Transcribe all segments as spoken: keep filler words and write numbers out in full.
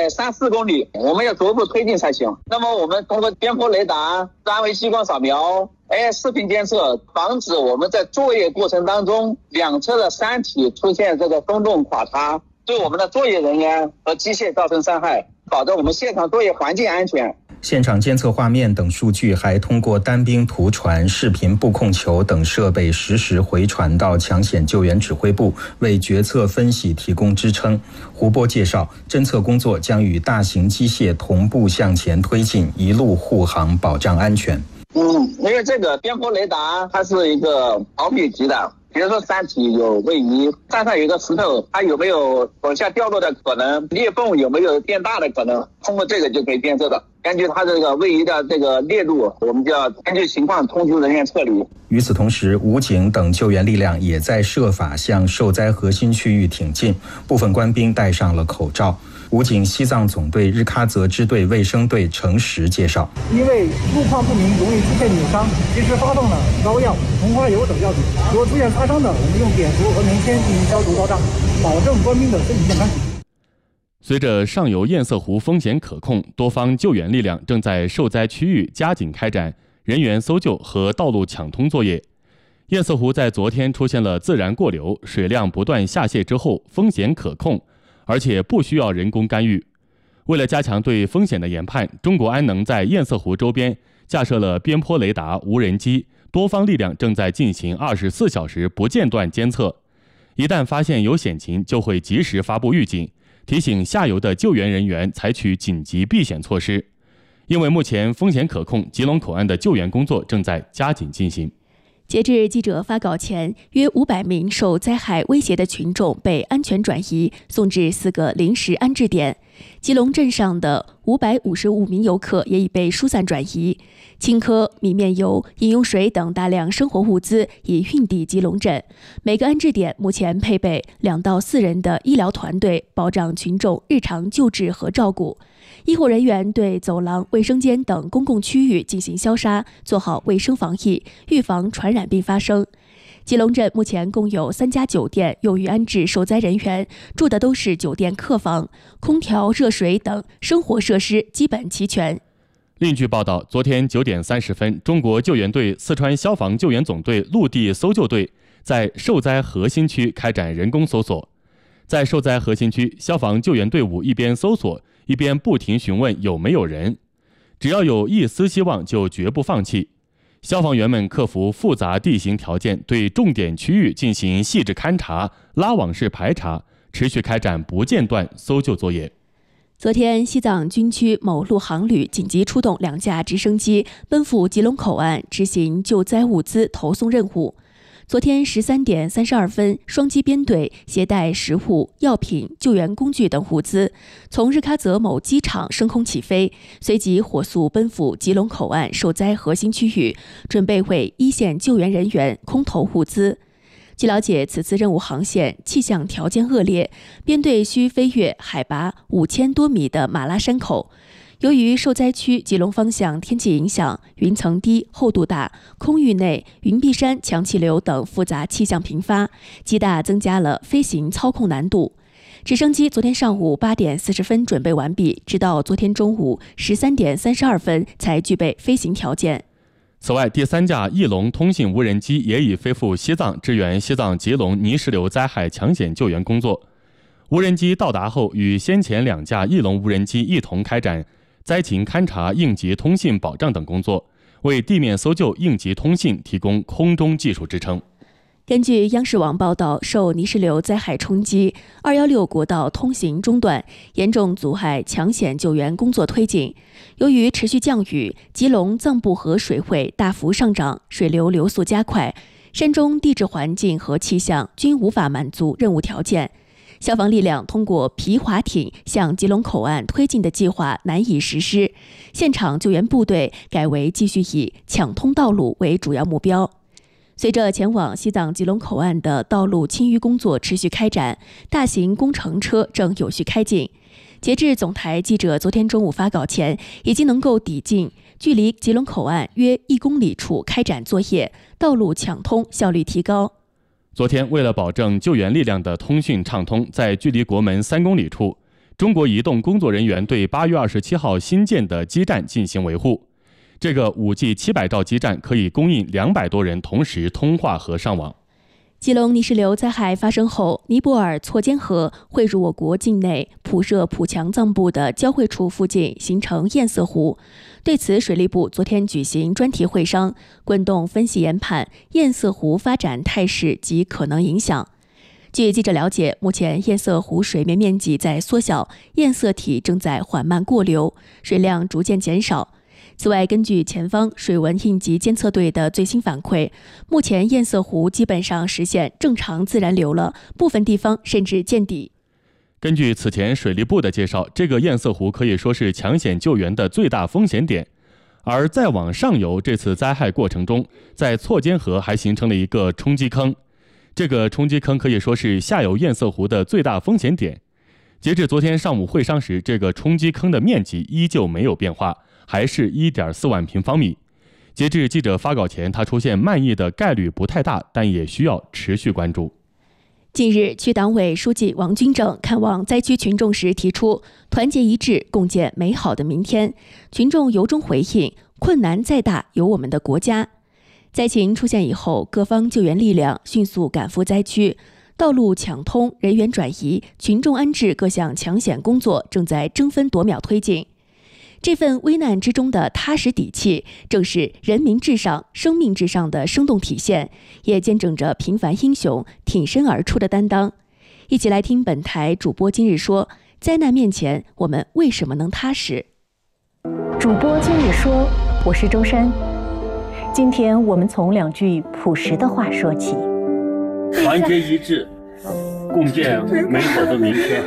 在三四公里，我们要逐步推进才行。那么我们通过边坡雷达、三维激光扫描、A I 视频监测，防止我们在作业过程当中两侧的山体出现这个松动垮塌，对我们的作业人员和机械造成伤害，保证我们现场作业环境安全。 现场监测画面等数据还通过单兵图传、视频布控球等设备实时回传到抢险救援指挥部，为决策分析提供支撑。胡波介绍，侦测工作将与大型机械同步向前推进，一路护航，保障安全。 嗯，因为这个边坡雷达它是一个毫米级的，比如说山体有位移，山上有一个石头，它有没有往下掉落的可能，裂缝有没有变大的可能，通过这个就可以监测的。根据它这个位移的这个链路，我们就要根据情况通知人员撤离。 与此同时，武警等救援力量也在设法向受灾核心区域挺进，部分官兵戴上了口罩。武警西藏总队日喀则支队卫生队程实介绍， 因为路况不明容易出现扭伤，及时发放了膏药、红花油等药品。如果出现擦伤的，我们用碘伏和棉签进行消毒到账，保证官兵的身体健康。 随着上游堰塞湖风险可控，多方救援力量正在受灾区域加紧开展人员搜救和道路抢通作业。堰塞湖在昨天出现了自然过流，水量不断下泄之后，风险可控，而且不需要人工干预。为了加强对风险的研判，中国安能在堰塞湖周边架设了边坡雷达、无人机，多方力量正在进行二十四小时不间断监测。一旦发现有险情，就会及时发布预警，提醒下游的救援人员采取紧急避险措施。因为目前风险可控，吉隆口岸的救援工作正在加紧进行。 截至记者发稿前，约五百名受灾害威胁的群众被安全转移，送至四个临时安置点。吉隆镇上的五百五十五名游客也已被疏散转移。青稞、米面油、饮用水等大量生活物资已运抵吉隆镇。每个安置点目前配备两到四人的医疗团队，保障群众日常救治和照顾。医护人员对走廊、卫生间等公共区域进行消杀，做好卫生防疫，预防传染病发生。吉隆镇目前共有三家酒店用于安置受灾人员，住的都是酒店客房，空调、热水等生活设施基本齐全。 另据报道，昨天九点三十分，中国救援队四川消防救援总队陆地搜救队在受灾核心区开展人工搜索。在受灾核心区，消防救援队伍一边搜索，一边不停询问有没有人，只要有一丝希望就绝不放弃。消防员们克服复杂地形条件，对重点区域进行细致勘察、拉网式排查，持续开展不间断搜救作业。 昨天，西藏军区某陆航旅紧急出动两架直升机，奔赴吉隆口岸执行救灾物资投送任务。昨天十三点三十二分，双机编队携带食物、药品、救援工具等物资，从日喀则某机场升空起飞，随即火速奔赴吉隆口岸受灾核心区域，准备为一线救援人员空投物资。据了解，此次任务航线气象条件恶劣，编队需飞越海拔五千多米的马拉山口。由于受灾区吉隆方向天气影响，云层低、厚度大，空域内云碧山强气流等复杂气象频发，极大增加了飞行操控难度。直升机昨天上午八点四十分准备完毕，直到昨天中午十三点三十二分才具备飞行条件。 此外，第三架翼龙通信无人机也已飞赴西藏，支援西藏吉隆泥石流灾害抢险救援工作。无人机到达后，与先前两架翼龙无人机一同开展灾情勘察、应急通信保障等工作，为地面搜救、应急通信提供空中技术支撑。 根据央视网报道，受泥石流灾害冲击，二一六国道通行中断，严重阻碍抢险救援工作推进。由于持续降雨，吉隆藏布河水位大幅上涨，水流流速加快，山中地质环境和气象均无法满足任务条件。消防力量通过皮划艇向吉隆口岸推进的计划难以实施，现场救援部队改为继续以抢通道路为主要目标。随着前往西藏吉隆口岸的道路清淤工作持续开展，大型工程车正有序开进。截至总台记者昨天中午发稿前，已经能够抵近距离吉隆口岸约一公里处开展作业，道路抢通效率提高。 昨天，为了保证救援力量的通讯畅通，在距离国门三公里处， 中国移动工作人员对八月二十七号新建的基站进行维护。这个 五 G 七百兆基站可以供应两百多人同时通话和上网。 基隆泥石流灾害发生后，尼泊尔错肩河汇入我国境内普热普强藏部的交汇处附近，形成堰塞湖。对此，水利部昨天举行专题会商，滚动分析研判堰塞湖发展态势及可能影响。据记者了解，目前堰塞湖水面面积在缩小，堰塞体正在缓慢过流，水量逐渐减少。此外，根据前方水文应急监测队的最新反馈，目前堰塞湖基本上实现正常自然流了，部分地方甚至见底。 根据此前水利部的介绍，这个堰塞湖可以说是抢险救援的最大风险点。而再往上游，这次灾害过程中，在错肩河还形成了一个冲击坑，这个冲击坑可以说是下游堰塞湖的最大风险点。截至昨天上午会商时，这个冲击坑的面积依旧没有变化，还是 一点四万平方米。截至记者发稿前，它出现漫溢的概率不太大，但也需要持续关注。 近日，区党委书记王军正看望灾区群众时提出团结一致，共建美好的明天。群众由衷回应，困难再大有我们的国家。灾情出现以后，各方救援力量迅速赶赴灾区，道路抢通，人员转移，群众安置各项抢险工作正在争分夺秒推进。这份危难之中的踏实底气，正是人民至上、生命至上的生动体现，也见证着平凡英雄挺身而出的担当。一起来听本台主播今日说，灾难面前，我们为什么能踏实？ 主播今日说，我是周珊。今天我们从两句朴实的话说起： 团结一致，共建美好的明天。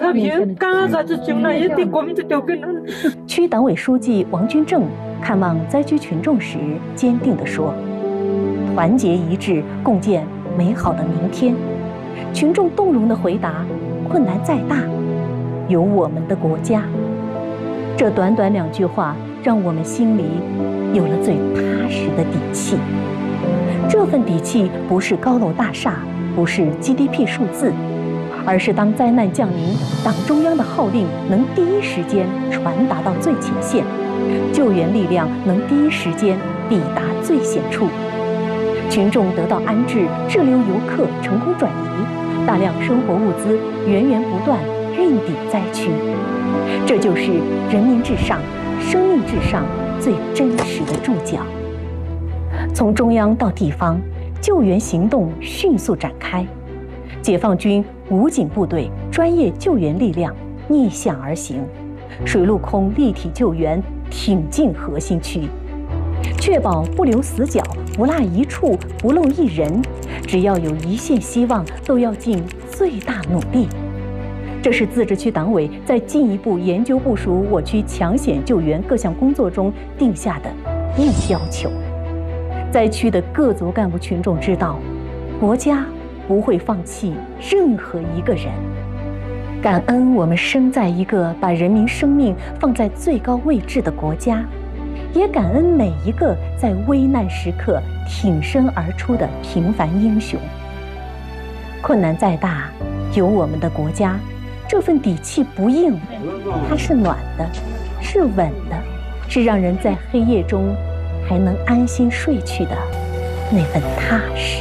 区党委书记王军正看望灾区群众时，坚定地说：“团结一致，共建美好的明天。”群众动容地回答：“困难再大，有我们的国家。”这短短两句话，让我们心里有了最踏实的底气。这份底气不是高楼大厦，不是 G D P 数字，而是当灾难降临，党中央的号令能第一时间传达到最前线，救援力量能第一时间抵达最险处，群众得到安置，滞留游客成功转移，大量生活物资源源不断运抵灾区。这就是人民至上、生命至上最真实的注脚。从中央到地方，救援行动迅速展开，解放军武警部队专业救援力量逆向而行，水陆空立体救援挺进核心区，确保不留死角，不落一处，不漏一人。只要有一线希望，都要尽最大努力。这是自治区党委在进一步研究部署我区抢险救援各项工作中定下的硬要求。灾区的各族干部群众知道，国家不会放弃任何一个人。感恩我们生在一个把人民生命放在最高位置的国家，也感恩每一个在危难时刻挺身而出的平凡英雄。困难再大，有我们的国家，这份底气不硬，它是暖的，是稳的，是让人在黑夜中还能安心睡去的那份踏实。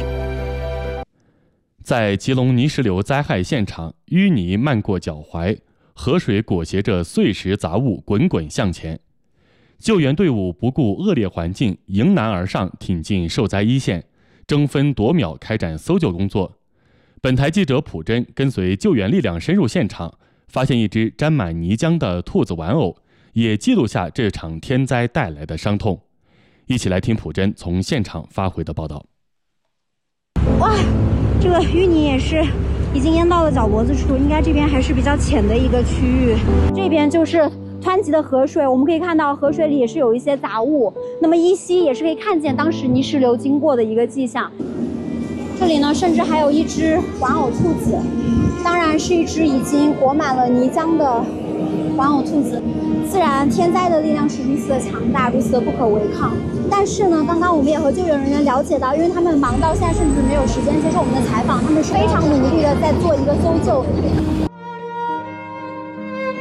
在吉隆泥石流灾害现场，淤泥漫过脚踝，河水裹挟着碎石杂物滚滚向前。救援队伍不顾恶劣环境，迎难而上，挺进受灾一线，争分夺秒开展搜救工作。本台记者朴真跟随救援力量深入现场，发现一只沾满泥浆的兔子玩偶，也记录下这场天灾带来的伤痛。一起来听朴真从现场发回的报道。 哇，这个淤泥也是已经淹到了脚脖子处，应该这边还是比较浅的一个区域。这边就是湍急的河水，我们可以看到河水里也是有一些杂物，那么依稀也是可以看见当时泥石流经过的一个迹象。这里呢，甚至还有一只玩偶兔子，当然是一只已经裹满了泥浆的玩偶兔子。自然天灾的力量是如此的强大，如此的不可违抗。但是呢，刚刚我们也和救援人员了解到，因为他们忙到现在甚至没有时间接受我们的采访，他们是非常努力的在做一个搜救。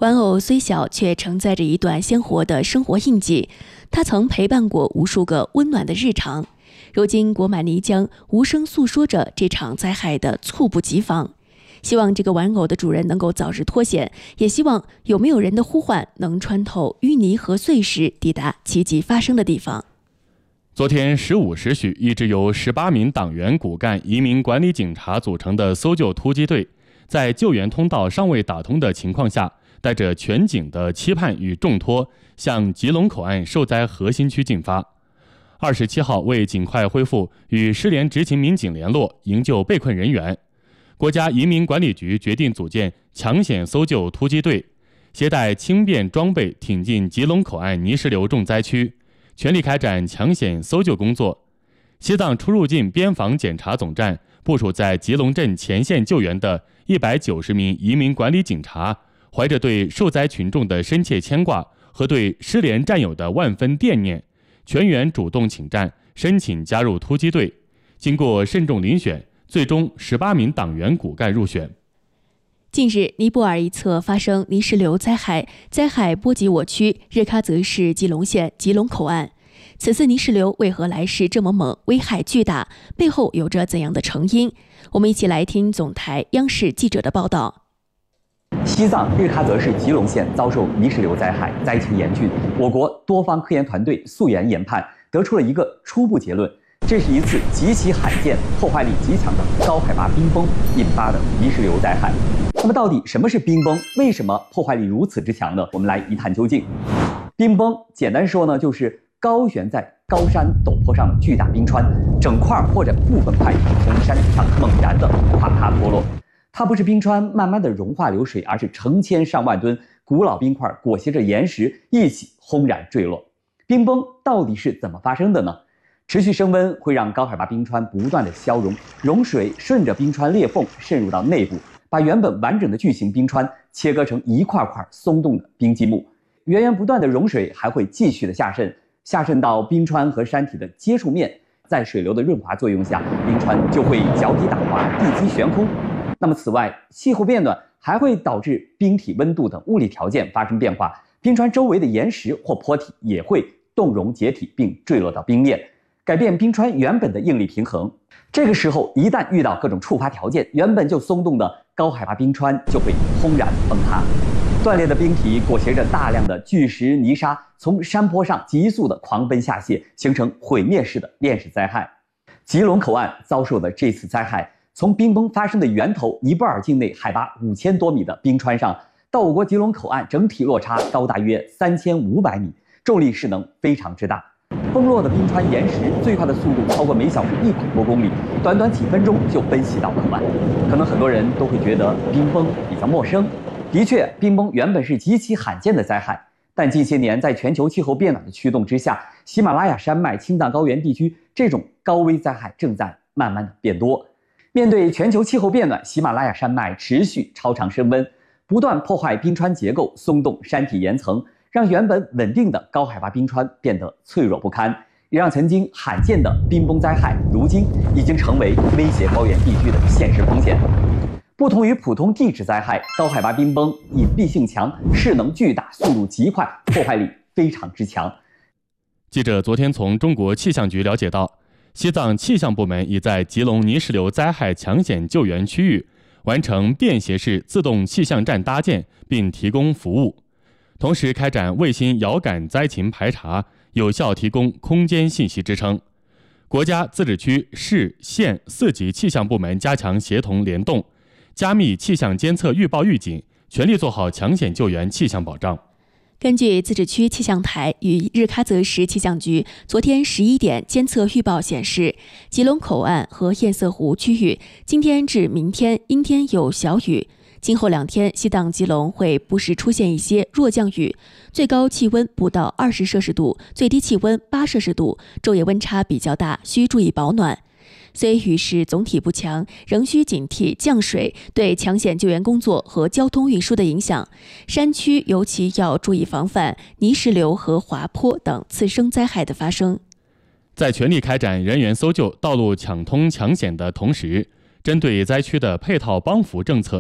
玩偶虽小，却承载着一段鲜活的生活印记。它曾陪伴过无数个温暖的日常，如今裹满泥浆，无声诉说着这场灾害的猝不及防。希望这个玩偶的主人能够早日脱险，也希望有没有人的呼唤能穿透淤泥和碎石，抵达奇迹发生的地方。 昨天十五时许，一支由十八名党员、骨干、移民管理警察组成的搜救突击队，在救援通道尚未打通的情况下，带着全警的期盼与重托，向吉隆口岸受灾核心区进发。二十七号，为尽快恢复与失联执勤民警联络，营救被困人员，国家移民管理局决定组建抢险搜救突击队，携带轻便装备挺进吉隆口岸泥石流重灾区，全力开展抢险搜救工作。西藏出入境边防检查总站部署在吉隆镇前线救援的一百九十名移民管理警察，怀着对受灾群众的深切牵挂和对失联战友的万分惦念，全员主动请战，申请加入突击队。经过慎重遴选，最终十八名党员骨干入选。 近日，尼泊尔一侧发生泥石流灾害，灾害波及我区日喀则市吉隆县吉隆口岸。此次泥石流为何来势这么猛，危害巨大，背后有着怎样的成因？我们一起来听总台央视记者的报道。 西藏日喀则市吉隆县遭受泥石流灾害，灾情严峻。我国多方科研团队溯源研判，得出了一个初步结论：这是一次极其罕见、破坏力极强的高海拔冰崩引发的泥石流灾害。那么，到底什么是冰崩？为什么破坏力如此之强呢？我们来一探究竟。冰崩简单说呢，就是高悬在高山陡坡上的巨大冰川，整块或者部分块从山体上猛然的垮塌脱落。它不是冰川慢慢的融化流水，而是成千上万吨古老冰块裹挟着岩石一起轰然坠落。冰崩到底是怎么发生的呢？持续升温会让高海拔冰川不断的消融，融水顺着冰川裂缝渗入到内部，把原本完整的巨型冰川切割成一块块松动的冰积木。源源不断的融水还会继续的下渗，下渗到冰川和山体的接触面，在水流的润滑作用下，冰川就会脚底打滑，地基悬空。那么此外，气候变暖还会导致冰体温度等物理条件发生变化，冰川周围的岩石或坡体也会冻融解体并坠落到冰面，改变冰川原本的应力平衡。这个时候一旦遇到各种触发条件，原本就松动的高海拔冰川就会轰然崩塌。断裂的冰体裹挟着大量的巨石泥沙，从山坡上急速的狂奔下泻，形成毁灭式的链式灾害。吉隆口岸遭受的这次灾害，从冰崩发生的源头尼泊尔境内海拔五千多米的冰川上，到我国吉隆口岸整体落差高大约三千五百米，重力势能非常之大。崩落的冰川岩石最快的速度超过每小时一百多公里，短短几分钟就奔袭到口岸。可能很多人都会觉得冰崩比较陌生，的确，冰崩原本是极其罕见的灾害，但近些年在全球气候变暖的驱动之下，喜马拉雅山脉、青藏高原地区这种高危灾害正在慢慢的变多。面对全球气候变暖，喜马拉雅山脉持续超长升温，不断破坏冰川结构，松动山体岩层，让原本稳定的高海拔冰川变得脆弱不堪，也让曾经罕见的冰崩灾害，如今已经成为威胁高原地区的现实风险。不同于普通地质灾害，高海拔冰崩隐蔽性强，势能巨大，速度极快，破坏力非常之强。 记者昨天从中国气象局了解到，西藏气象部门已在吉隆泥石流灾害抢险救援区域完成便携式自动气象站搭建并提供服务，同时开展卫星遥感灾情排查，有效提供空间信息支撑。国家、自治区、市、县四级气象部门加强协同联动，加密气象监测预报预警，全力做好抢险救援气象保障。 根据自治区气象台与日喀则市气象局昨天十一点监测预报显示，吉隆口岸和堰塞湖区域今天至明天阴天有小雨，今后两天西藏吉隆会不时出现一些弱降雨，最高气温不到二十摄氏度，最低气温八摄氏度，昼夜温差比较大，需注意保暖。虽雨势总体不强，仍需警惕降水对抢险救援工作和交通运输的影响。山区尤其要注意防范泥石流和滑坡等次生灾害的发生。 在全力开展人员搜救、道路抢通抢险的同时，针对灾区的配套帮扶政策